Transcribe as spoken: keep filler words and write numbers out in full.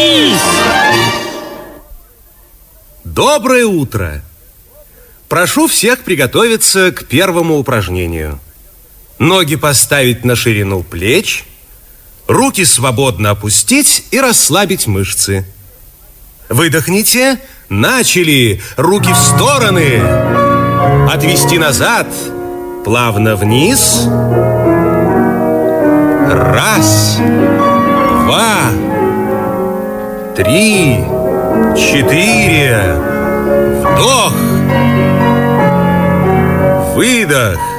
Ложись! Доброе утро! Прошу всех приготовиться к первому упражнению. Ноги поставить на ширину плеч, руки свободно опустить и расслабить мышцы. Выдохните. Начали. Руки в стороны. Отвести назад. Плавно вниз. Раз, два, три, четыре. Вдох. Выдох.